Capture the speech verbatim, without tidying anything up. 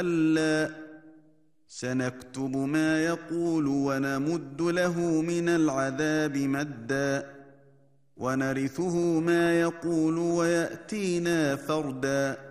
كلا سنكتب ما يقول ونمد له من العذاب مدا ونرثه ما يقول ويأتينا فردا